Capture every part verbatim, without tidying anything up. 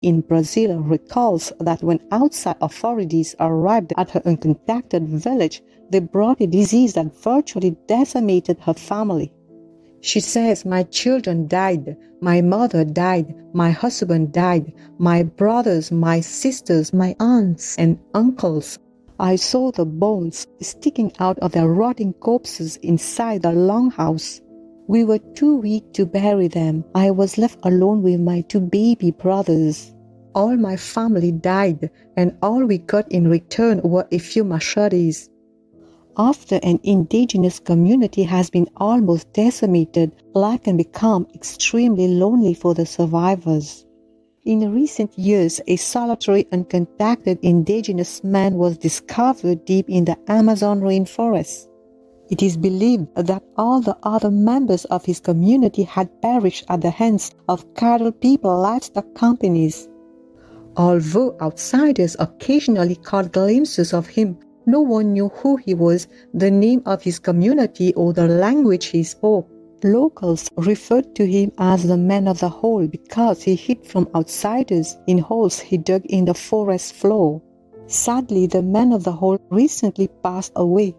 in Brazil recalls that when outside authorities arrived at her uncontacted village, they brought a disease that virtually decimated her family. She says, "My children died, my mother died, my husband died, my brothers, my sisters, my aunts and uncles. I saw the bones sticking out of their rotting corpses inside the longhouse. We were too weak to bury them. I was left alone with my two baby brothers. All my family died, and all we got in return were a few machetes." After an indigenous community has been almost decimated, life can become extremely lonely for the survivors. In recent years, a solitary, uncontacted indigenous man was discovered deep in the Amazon rainforest. It is believed that all the other members of his community had perished at the hands of cattle people livestock companies. Although outsiders occasionally caught glimpses of him, no one knew who he was, the name of his community, or the language he spoke. Locals referred to him as the man of the hole because he hid from outsiders in holes he dug in the forest floor. Sadly, the man of the hole recently passed away.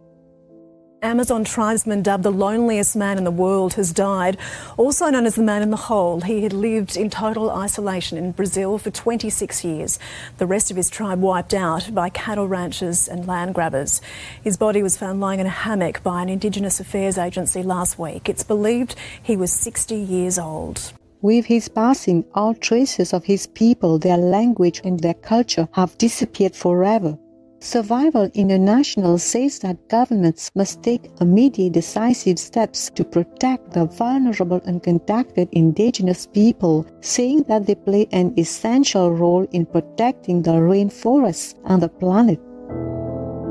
Amazon tribesman dubbed the loneliest man in the world has died, also known as the man in the hole. He had lived in total isolation in Brazil for twenty-six years. The rest of his tribe wiped out by cattle ranchers and land grabbers. His body was found lying in a hammock by an Indigenous Affairs agency last week. It's believed he was sixty years old. With his passing, all traces of his people, their language and their culture have disappeared forever. Survival International says that governments must take immediate decisive steps to protect the vulnerable uncontacted indigenous people, saying that they play an essential role in protecting the rainforests and the planet.